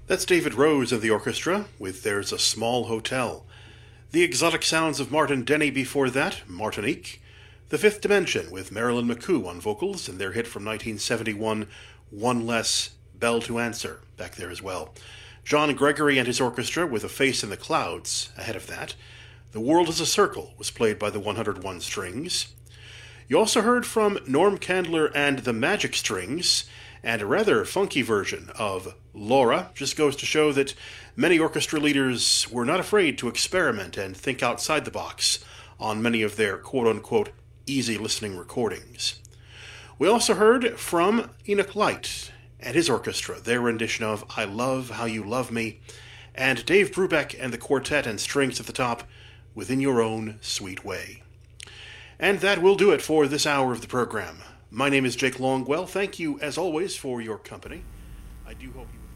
That's David Rose of the orchestra with There's a Small Hotel. The exotic sounds of Martin Denny before that, Martinique. The Fifth Dimension with Marilyn McCoo on vocals and their hit from 1971, One Less Bell to Answer, back there as well. John Gregory and his orchestra with A Face in the Clouds ahead of that. The World is a Circle was played by the 101 Strings. You also heard from Norm Candler and the Magic Strings, and a rather funky version of Laura. Just goes to show that many orchestra leaders were not afraid to experiment and think outside the box on many of their quote-unquote easy listening recordings. We also heard from Enoch Light and his orchestra, their rendition of I Love How You Love Me, and Dave Brubeck and the quartet and strings at the top, Within Your Own Sweet Way. And that will do it for this hour of the program. My name is Jake Longwell. Thank you, as always, for your company. I do hope you...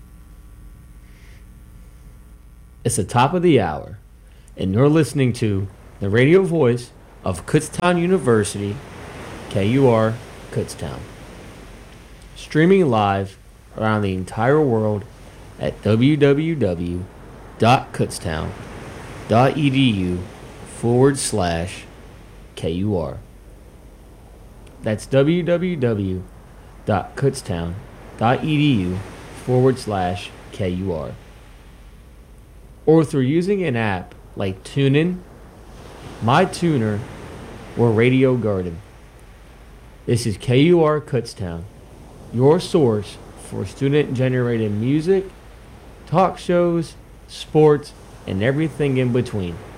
It's the top of the hour, and you're listening to the radio voice of Kutztown University, KUR Kutztown. Streaming live around the entire world at www.kutztown.edu/KUR. That's www.kutztown.edu/KUR. Or through using an app like TuneIn, MyTuner, or Radio Garden. This is KUR Kutztown, your source for student-generated music, talk shows, sports, and everything in between.